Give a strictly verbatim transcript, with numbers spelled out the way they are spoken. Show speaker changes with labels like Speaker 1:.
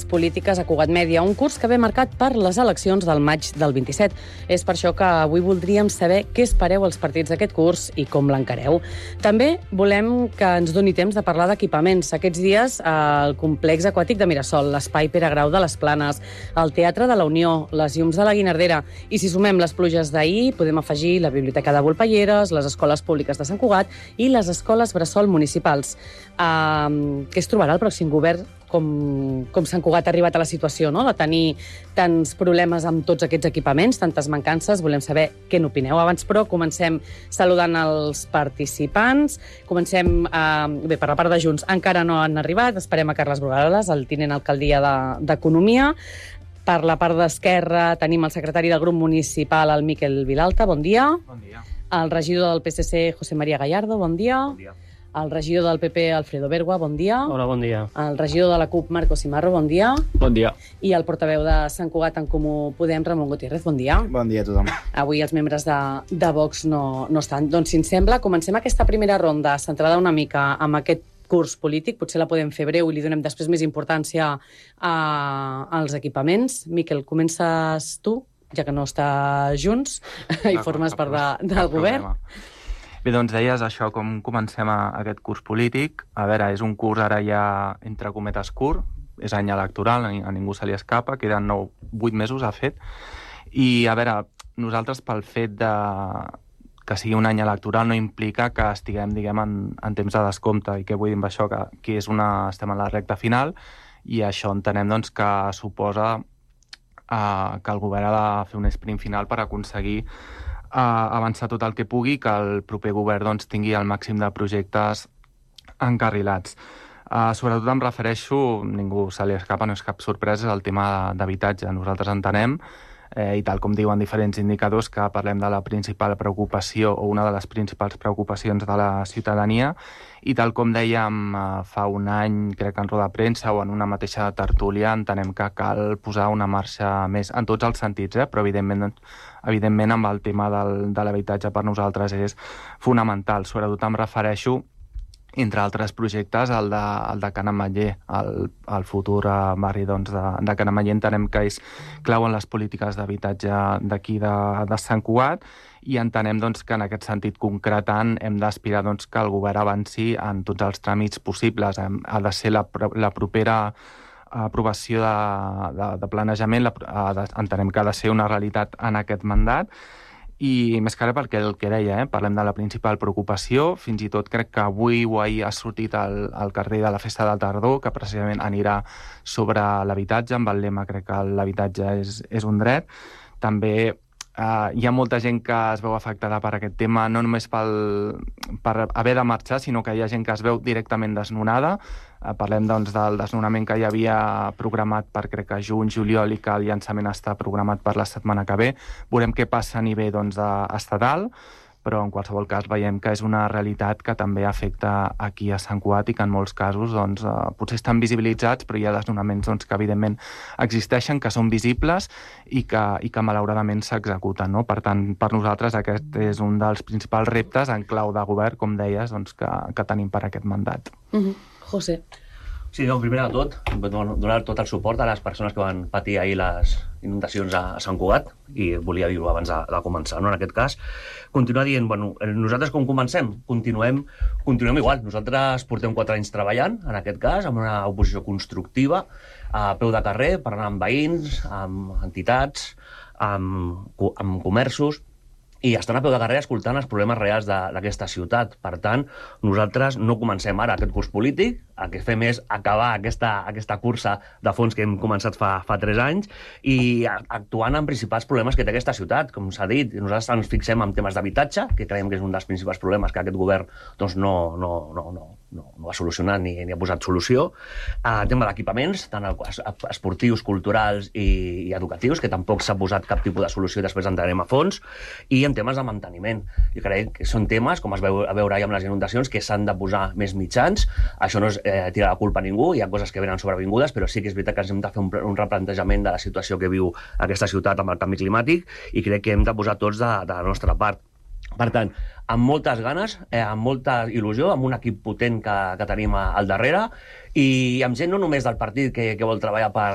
Speaker 1: polítiques a Cugat Mèdia, un curs que ve marcat per les eleccions del maig del vint-i-set. És per això que avui voldríem saber què espereu als partits d'aquest curs i com l'encareu. També volem que ens doni temps de parlar d'equipaments. Aquests dies, el complex aquàtic de Mirasol, l'espai Pere Grau de les Planes, el Teatre de la Unió, les llums de la Guinardera, i si sumem les pluges d'ahir, podem afegir la Biblioteca de Volpelleres, les escoles públiques de Sant Cugat i les escoles bressol municipals. Uh, què es trobarà el pròxim govern? Com, com Sant Cugat ha arribat a la situació, no?, de tenir tants problemes amb tots aquests equipaments, tantes mancances. Volem saber què n'opineu. Abans, però, comencem saludant els participants. Comencem, eh, bé, per la part de Junts encara no han arribat. Esperem a Carles Brugaroles, el tinent alcaldia d'Economia. Per la part d'Esquerra tenim el secretari del grup municipal, el Miquel Vilalta. Bon dia.
Speaker 2: Bon dia.
Speaker 1: El regidor del P S C, José María Gallardo. Bon dia.
Speaker 2: Bon dia.
Speaker 1: El regidor del P P, Alfredo Bergua. Bon dia.
Speaker 3: Hola, bon dia.
Speaker 1: El regidor de la CUP, Marco Simarro. Bon dia.
Speaker 3: Bon dia.
Speaker 1: I el portaveu de Sant Cugat en Comú Podem, Ramon Gutiérrez. Bon dia.
Speaker 4: Bon dia a tothom.
Speaker 1: Avui els membres de, de Vox no, no estan. Doncs, si ens sembla, comencem aquesta primera ronda centrada una mica amb aquest curs polític. Potser la podem fer breu i li donem després més importància a, als equipaments. Miquel, comences tu, ja que no està Junts i formes part de, del govern.
Speaker 2: Bé, doncs deies això, com comencem a, aquest curs polític. A veure, és un curs ara ja entre cometes curt, és any electoral, a ningú se li escapa, queden nou, vuit mesos, ha fet. I, a veure, nosaltres pel fet de que sigui un any electoral no implica que estiguem, diguem, en, en temps de descompte. I què vull dir amb això? Que, que és una, estem en la recta final i això entenem doncs, que suposa uh, que el govern ha de fer un sprint final per aconseguir uh, avançar tot el que pugui, que el proper govern doncs, tingui el màxim de projectes encarrilats. Uh, sobretot em refereixo, ningú se li escapa, no és cap sorpresa, és el tema d'habitatge. Nosaltres entenem, eh, i tal com diuen diferents indicadors, que parlem de la principal preocupació o una de les principals preocupacions de la ciutadania, i tal com dèiem eh, fa un any, crec que en roda de premsa o en una mateixa tertúlia, entenem que cal posar una marxa més en tots els sentits, eh? Però evidentment, evidentment amb el tema del, de l'habitatge per nosaltres és fonamental. Sobretot em refereixo, entre altres projectes, el de, el de Can Ametller, el, el futur barri doncs, de, de Can Ametller. Entenem que és clau en les polítiques d'habitatge d'aquí de, de Sant Cugat i entenem doncs, que en aquest sentit concretant hem d'aspirar doncs, que el govern avanci en tots els tràmits possibles. Ha de ser la, la propera aprovació de, de, de planejament, la, de, entenem que ha de ser una realitat en aquest mandat. I més que res perquè el que deia, eh? Parlem de la principal preocupació, fins i tot crec que avui o ahir ha sortit al, al carrer de la Festa de Tardor, que precisament anirà sobre l'habitatge, amb el lema crec que l'habitatge és, és un dret. També eh, hi ha molta gent que es veu afectada per aquest tema, no només pel, per haver de marxar, sinó que hi ha gent que es veu directament desnonada. Eh, parlem doncs, del desnonament que hi havia programat per, crec que juny, juliol, i que el llançament està programat per la setmana que ve. Veurem què passa a nivell doncs, estatal, però en qualsevol cas veiem que és una realitat que també afecta aquí a Sant Cugat i que en molts casos doncs, eh, potser estan visibilitzats, però hi ha desnonaments doncs, que evidentment existeixen, que són visibles i que, i que malauradament s'executen. No? Per tant, per nosaltres aquest és un dels principals reptes en clau de govern, com deies, doncs, que, que tenim per aquest mandat.
Speaker 1: Mm-hmm. José.
Speaker 3: Sí, no, primer de tot, donar tot el suport a les persones que van patir ahir les inundacions a Sant Cugat, i volia dir-ho abans de, de començar, no? En aquest cas, continuar dient, bueno, nosaltres com comencem? Continuem, continuem igual. Nosaltres portem quatre anys treballant, en aquest cas, amb una oposició constructiva, a peu de carrer, parlant amb veïns, amb entitats, amb, amb comerços, i estan a peu de carrer escoltant els problemes reals d'aquesta ciutat. Per tant, nosaltres no comencem ara aquest curs polític, el que fem és acabar aquesta, aquesta cursa de fons que hem començat fa, fa tres anys i actuant en principals problemes que té aquesta ciutat. Com s'ha dit, nosaltres ens fixem en temes d'habitatge, que creiem que és un dels principals problemes que aquest govern doncs, no, no, no, no, no, no ha solucionat ni, ni ha posat solució. El tema d'equipaments, tant esportius, culturals i, i educatius, que tampoc s'ha posat cap tipus de solució i després entrarem a fons, i en temes de manteniment. Jo crec que són temes, com es veu a veure ja amb les inundacions, que s'han de posar més mitjans. Això no és eh, tirar la culpa a ningú, hi ha coses que venen sobrevingudes, però sí que és veritat que hem de fer un, un replantejament de la situació que viu aquesta ciutat amb el canvi climàtic i crec que hem de posar tots de, de la nostra part. Per tant, amb moltes ganes, eh, amb molta il·lusió, amb un equip potent que, que tenim al darrere i amb gent no només del partit que, que vol treballar per